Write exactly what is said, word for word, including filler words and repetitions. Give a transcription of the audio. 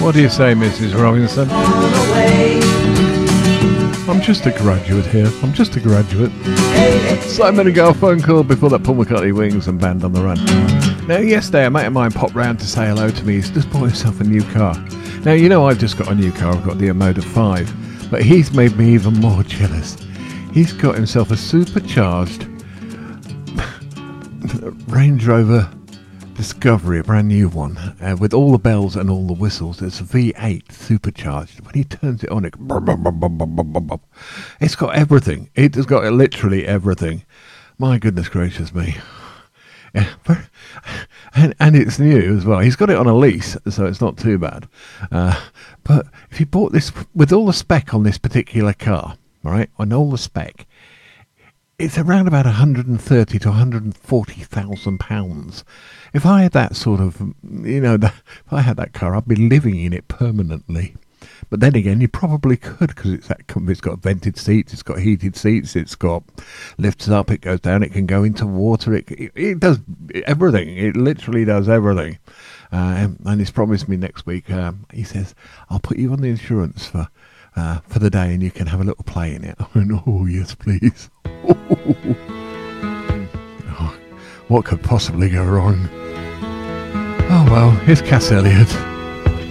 What do you say, Missus Robinson? I'm just a graduate here. I'm just a graduate. Simon and Garfunkel before that Paul McCartney Wings and Band on the Run. Now, yesterday a mate of mine popped round to say hello to me. He's just bought himself a new car. Now, you know I've just got a new car. I've got the Motor five. But he's made me even more jealous. He's got himself a supercharged Range Rover Discovery, a brand new one, uh, with all the bells and all the whistles. It's a V eight supercharged. When he turns it on, it it's got everything. It has got literally everything. My goodness gracious me. Yeah, and, and it's new as well. He's got it on a lease, so it's not too bad. Uh, but if you bought this with all the spec on this particular car, right, on all the spec, it's around about one hundred thirty to one hundred forty thousand pounds. If I had that sort of, you know, that, if I had that car, I'd be living in it permanently. But then again, you probably could, because it's that. It's got vented seats, it's got heated seats, it's got lifts up, it goes down, it can go into water. It it, it does everything. It literally does everything. Uh, and he's promised me next week. Um, he says, "I'll put you on the insurance for uh, for the day, and you can have a little play in it." I went, "Oh yes, please." Oh, what could possibly go wrong? Oh well, here's Cass Elliot.